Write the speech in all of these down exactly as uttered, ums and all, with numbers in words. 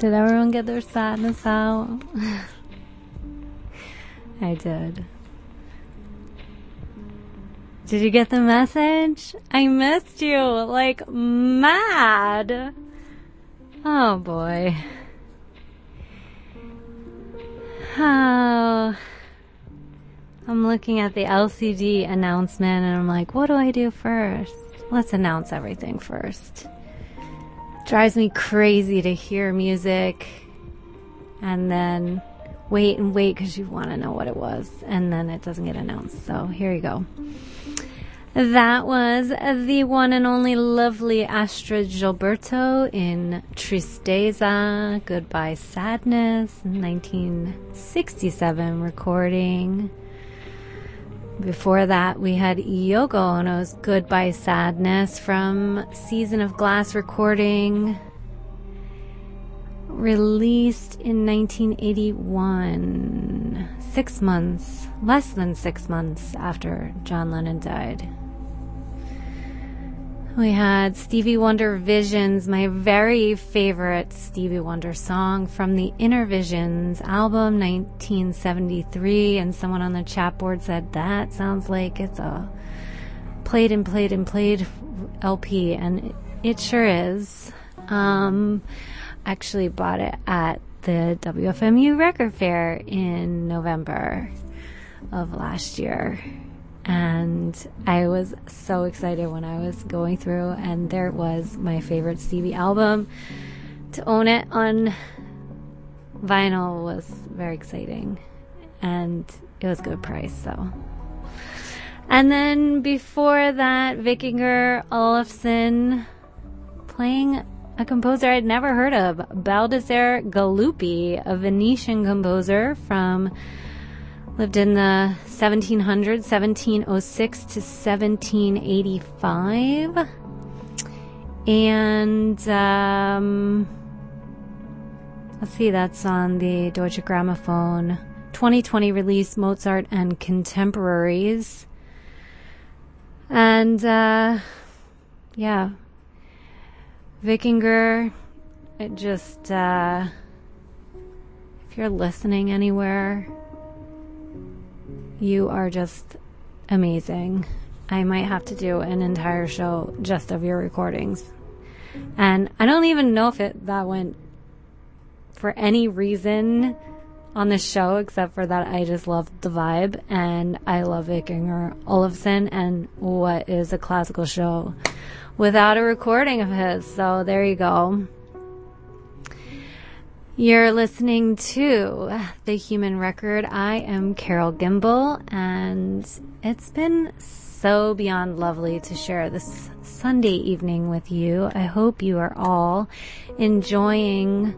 Did everyone get their sadness out? I did. Did you get the message? I missed you like mad. Oh boy. Oh. I'm looking at the L C D announcement and I'm like, what do I do first? Let's announce everything first. Drives me crazy to hear music and then wait and wait because you want to know what it was and then it doesn't get announced. So here you go. That was the one and only lovely Astrud Gilberto in Tristeza, Goodbye Sadness, nineteen sixty-seven recording. Before that, we had Yoko Ono's Goodbye Sadness from Season of Glass recording, released in nineteen eighty-one, six months, less than six months after John Lennon died. We had Stevie Wonder Visions, my very favorite Stevie Wonder song from the Inner Visions album, nineteen seventy-three, and someone on the chat board said that sounds like it's a played and played and played L P, and it, it sure is. Um, actually bought it at the W F M U Record Fair in November of last year. And I was so excited when I was going through, and there it was, my favorite Stevie album. To own it on vinyl was very exciting, and it was a good price, so. And then before that, Vikingur Olafsson playing a composer I'd never heard of, Baldassare Galuppi, a Venetian composer from lived in the seventeen hundreds, seventeen oh six to seventeen eighty-five. And, um, let's see, that's on the Deutsche Grammophon twenty twenty release, Mozart and Contemporaries. And, uh, yeah, Vikingur, it just, uh, if you're listening anywhere, you are just amazing. I might have to do an entire show just of your recordings. And I don't even know if it that went for any reason on the show except for that I just loved the vibe, and I love Vikingur Olafsson, and what is a classical show without a recording of his? So there you go. You're listening to The Human Record. I am Carol Gimbel, and it's been so beyond lovely to share this Sunday evening with you. I hope you are all enjoying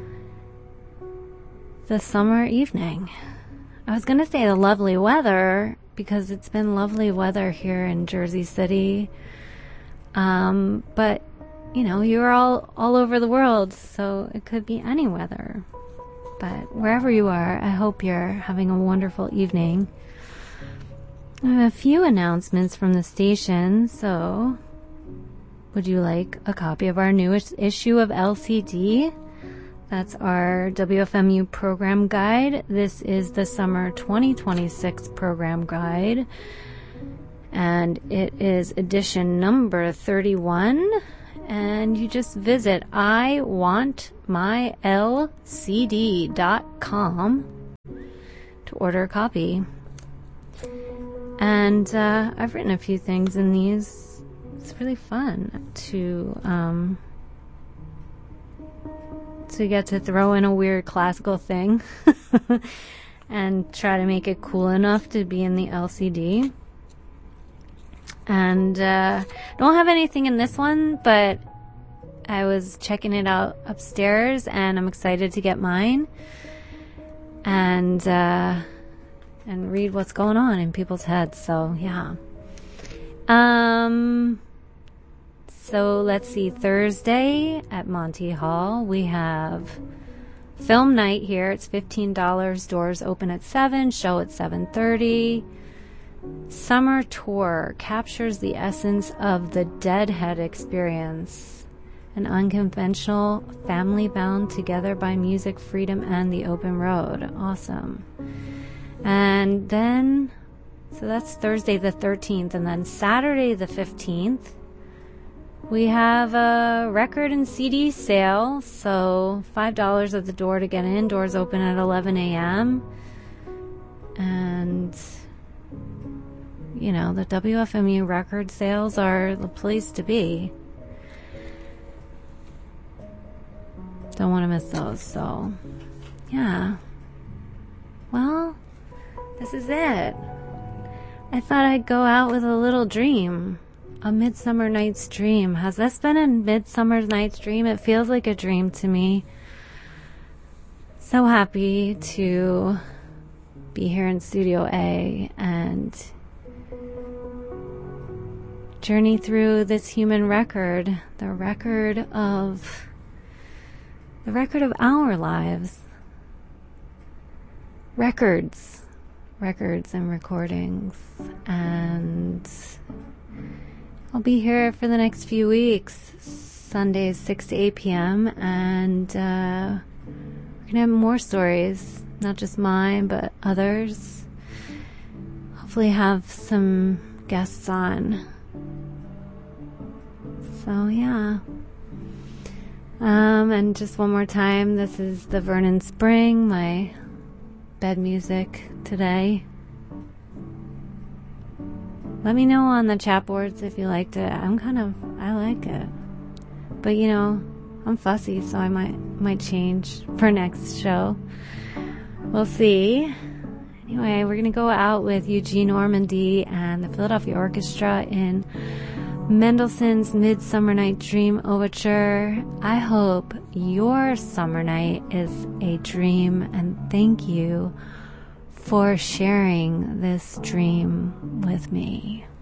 the summer evening. I was going to say the lovely weather because it's been lovely weather here in Jersey City. Um, but you know, you're all, all over the world, so it could be any weather. But wherever you are, I hope you're having a wonderful evening. I have a few announcements from the station, so would you like a copy of our newest issue of L C D? That's our W F M U program guide. This is the summer twenty twenty-six program guide, and it is edition number thirty-one. And you just visit I want my L C D dot com to order a copy. And uh, I've written a few things in these. It's really fun to um, to get to throw in a weird classical thing and try to make it cool enough to be in the L C D. And uh, don't have anything in this one, but I was checking it out upstairs, and I'm excited to get mine and uh, and read what's going on in people's heads. So yeah. Um. So let's see. Thursday at Monty Hall we have film night here. It's fifteen dollars. Doors open at seven. Show at seven thirty. Summer Tour captures the essence of the Deadhead experience an unconventional family bound together by music, freedom, and the open road. Awesome. And then, so that's Thursday the thirteenth, and then Saturday the fifteenth, we have a record and C D sale, so five dollars at the door to get in. Doors open at eleven a.m. And, you know, the W F M U record sales are the place to be. Don't want to miss those, so, yeah. Well, this is it. I thought I'd go out with a little dream. A Midsummer Night's Dream. Has this been a Midsummer Night's Dream? It feels like a dream to me. So happy to be here in Studio A and journey through this human record, the record of the record of our lives. Records, records and recordings, and I'll be here for the next few weeks, Sundays six to eight p.m., and uh, we're going to have more stories, not just mine, but others. Hopefully have some guests on. So, yeah. Um, and just one more time, this is the Vernon Spring, my bed music today. Let me know on the chat boards if you liked it. I'm kind of, I like it. But, you know, I'm fussy, so I might might change for next show. We'll see. Anyway, we're going to go out with Eugene Ormandy and the Philadelphia Orchestra in Mendelssohn's Midsummer Night Dream Overture. I hope your summer night is a dream, and thank you for sharing this dream with me.